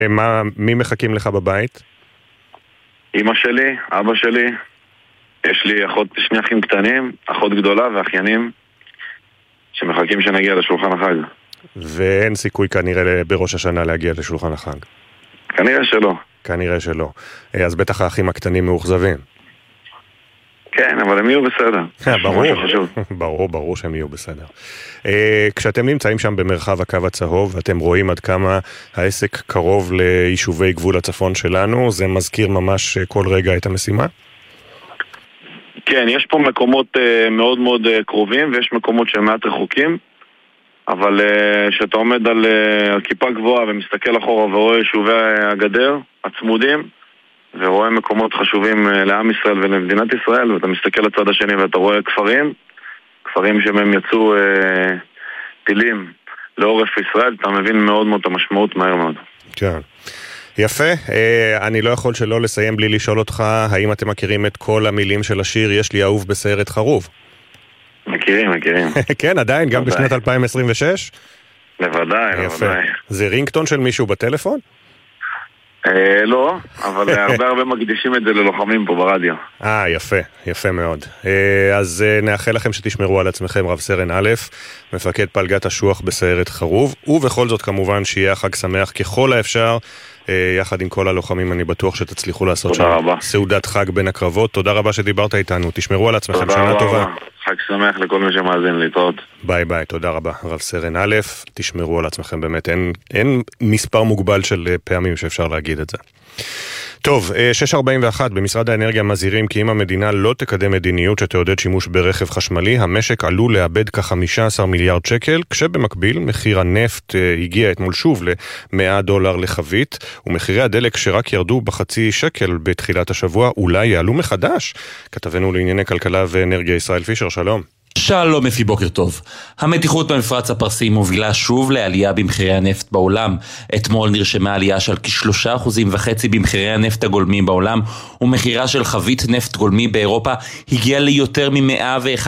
מי מחכים לך בבית? אמא שלי, אבא שלי, יש לי שני אחים קטנים, אחות גדולה ואחיינים שמחכים שנגיע לשולחן החג. ואין סיכוי כנראה בראש השנה להגיע לשולחן החג. כנראה שלא. כנראה שלא. אז בטח האחים הקטנים מאוכזבים. כן, אבל הם יהיו בסדר. ברור שהם יהיו בסדר. כשאתם נמצאים שם במרחב הקו הצהוב, ואתם רואים עד כמה העסק קרוב ליישובי גבול הצפון שלנו, זה מזכיר ממש כל רגע את המשימה? כן, יש פה מקומות מאוד מאוד קרובים, ויש מקומות שהם מעט רחוקים, אבל כשאתה עומד על כיפה גבוהה ומסתכל אחורה ורואה יישובי הגדר הצמודים, ורואה מקומות חשובים לעם ישראל ולמדינת ישראל, ואתה מסתכל לצד השני ואתה רואה כפרים שמהם יצאו טילים לעורף ישראל, אתה מבין מאוד מאוד את המשמעות מהר מאוד. כן. יפה, אני לא יכול שלא לסיים בלי לשאול אותך, האם אתם מכירים את כל המילים של השיר יש לי אהוב בסיירת חרוב? מכירים. כן, עדיין, גם בשנת 2026? בוודאי. זה רינגטון של מישהו בטלפון? לא, אבל הרבה מקדישים את זה ללוחמים פה ברדיו. יפה מאוד. אז נאחל לכם שתשמרו על עצמכם, רב סרן א', מפקד פלגת השוח בסיירת חרוב, ובכל זאת כמובן שיהיה חג שמח ככל האפשר, יחד עם כל הלוחמים. אני בטוח שתצליחו לעשות שם סעודת חג בין הקרבות. תודה רבה שדיברת איתנו, תשמרו על עצמכם, שנה טובה. חג שמח לכל מי שמאזין, להתראות. ביי, תודה רבה. רב סרן א', תשמרו על עצמכם באמת, אין מספר מוגבל של פעמים שאפשר להגיד את זה. טוב, 6:41 במשרד האנרגיה מזהירים כי אם המדינה לא תקדם מדיניות שתעודד שימוש ברכב חשמלי, המשק עלול לאבד כ-15 מיליארד שקל, כשבמקביל מחיר הנפט הגיע אתמול שוב ל$100 לחבית, ומחירי הדלק שרק ירדו בחצי שקל בתחילת השבוע אולי יעלו מחדש. כתבנו לענייני כלכלה ואנרגיה ישראל פישר, שלום. שלום אפי, בוקר טוב. המתיחות במפרץ הפרסי מובילה שוב לעלייה במחירי הנפט בעולם. אתמול נרשמה עלייה של כ3.5% במחירי הנפט הגולמי בעולם, ומחירה של חבית נפט גולמי באירופה הגיע ליותר $101,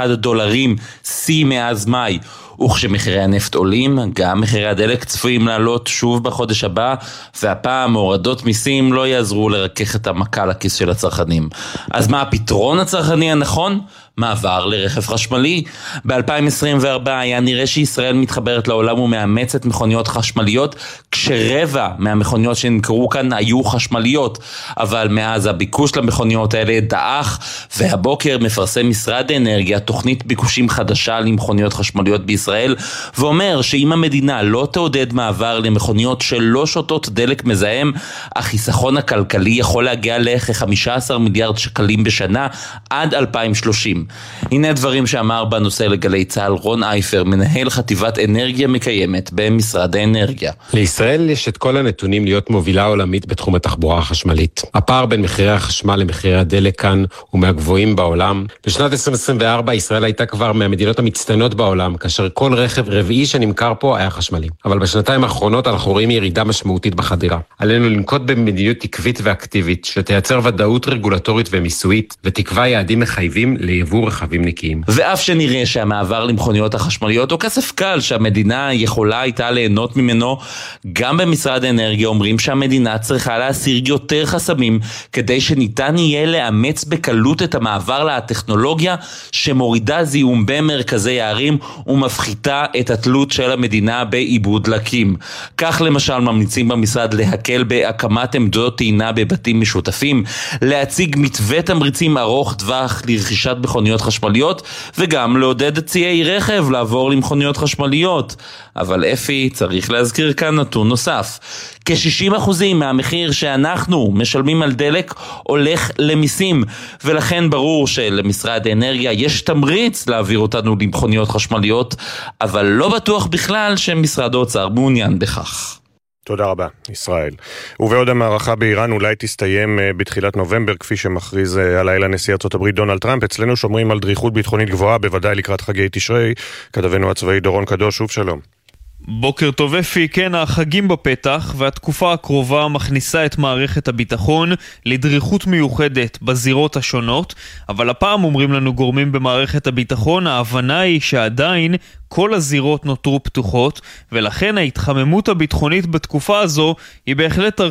שיא מאז מאי. וכשמחירי הנפט עולים, גם מחירי הדלק צפויים לעלות שוב בחודש הבא, והפעם הורדות מיסים לא יעזרו לרכך את המכה לכיס של הצרכנים. אז מה הפתרון הצרכני הנכון? מעבר לרכב חשמלי. ב-2024 היה נראה שישראל מתחברת לעולם ומאמצת מכוניות חשמליות, כשרבע מהמכוניות שנמכרו כאן היו חשמליות. אבל מאז הביקוש למכוניות האלה דעך, והבוקר מפרסם משרד האנרגיה תוכנית ביקושים חדשה למכוניות חשמליות בישראל, ואומר שאם המדינה לא תעודד מעבר למכוניות שלא שותות דלק מזהם, החיסכון הכלכלי יכול להגיע לכ-15 מיליארד שקלים בשנה עד 2030. הנה דברים שאמר בנושא לגלי צהל רון אייפר, מנהל חטיבת אנרגיה מקיימת במשרד האנרגיה. לישראל יש את כל הנתונים להיות מובילה עולמית בתחום התחבורה החשמלית. הפער בין מחירי החשמל למחירי הדלק כאן הוא מהגבוהים בעולם. בשנת 2024 ישראל הייתה כבר מהמדינות המצטיינות בעולם, כאשר כל רכב רביעי שנמכר פה היה חשמלי. אבל בשנתיים האחרונות אנחנו רואים ירידה משמעותית בחדירה. עלינו לנקוט במדיניות עקבית ואקטיבית, שתייצר ודאות רגולטורית ומיסויית, ותקבע יעדים מחייבים ליבוא רכבים נקיים. ואף שנראה שהמעבר למכוניות החשמליות הוא כסף קל שהמדינה יכולה הייתה ליהנות ממנו, גם במשרד האנרגיה אומרים שהמדינה צריכה להסיר יותר חסמים, כדי שניתן יהיה לאמץ בקלות את המעבר לטכנולוגיה שמורידה זיהום במרכזי הערים ומפחיתה את התלות של המדינה בעיבוד דלקים. כך למשל ממליצים במשרד להקל בהקמת עמדות טעינה בבתים משותפים, להציג מתווה תמריצים ארוך טווח לרכישת מכוניות חשמליות, וגם לעודד ציי רכב לעבור למכוניות חשמליות. אבל אפי, צריך להזכיר כאן נתון נוסף. כ-60% מהמחיר שאנחנו משלמים על דלק הולך למיסים, ולכן ברור שלמשרד האנרגיה יש תמריץ להעביר אותנו למכוניות חשמליות, אבל לא בטוח בכלל שמשרד האוצר מעוניין בכך. תודה רבה, ישראל. ובעוד המערכה באיראן אולי תסתיים בתחילת נובמבר, כפי שמכריז הלילה נשיא ארצות הברית דונלד טראמפ, אצלנו שומרים על דריכות ביטחונית גבוהה, בוודאי לקראת חגי תשרי. כתבנו הצבאי דורון קדוש, שוב שלום. בוקר טוב אפי, כן, החגים בפתח והתקופה הקרובה מכניסה את מערכת הביטחון לדריכות מיוחדת בזירות השונות, אבל הפעם אומרים לנו גורמים במערכת הביטחון, ההבנה היא שעדיין כל הזירות נותרו פתוחות, ולכן ההתחממות הביטחונית בתקופה הזו היא בהחלט